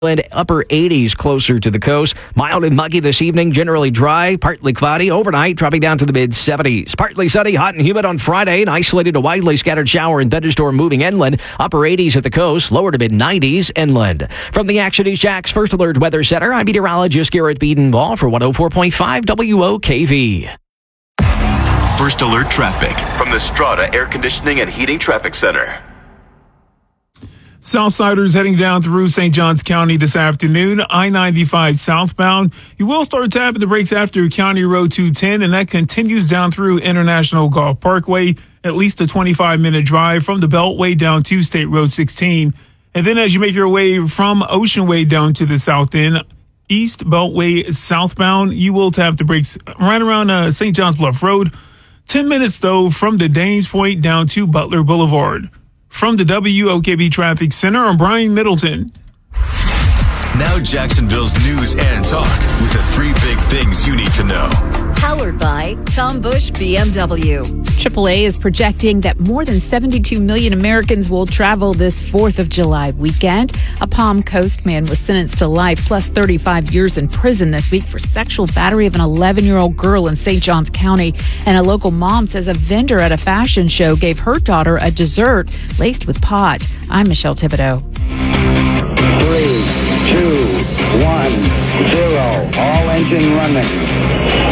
Upper 80s closer to the coast. Mild and muggy this evening, generally dry, partly cloudy. Overnight, dropping down to the mid-70s. Partly sunny, hot and humid on Friday. An isolated to widely scattered shower and thunderstorm moving inland. Upper 80s at the coast, lower to mid-90s inland. From the Action East Jax First Alert Weather Center, I'm meteorologist Garrett Bedenbaugh for 104.5 WOKV. First Alert traffic from the Strata Air Conditioning and Heating Traffic Center. Southsiders heading down through St. Johns County this afternoon, I-95 southbound. You will start tapping the brakes after County Road 210, and that continues down through International Golf Parkway, at least a 25-minute drive from the Beltway down to State Road 16. And then as you make your way from Ocean Way down to the south end, East Beltway southbound, you will tap the brakes right around St. John's Bluff Road. 10 minutes, though, from the Danes Point down to Butler Boulevard. From the WOKV Traffic Center, I'm Brian Middleton. Now Jacksonville's news and talk with the three big things you need to know. Powered by Tom Bush BMW. AAA is projecting that more than 72 million Americans will travel this 4th of July weekend. A Palm Coast man was sentenced to life plus 35 years in prison this week for sexual battery of an 11-year-old girl in St. Johns County. And a local mom says a vendor at a fashion show gave her daughter a dessert laced with pot. I'm Michelle Thibodeau. 3, 2, 1, 0. All engine running.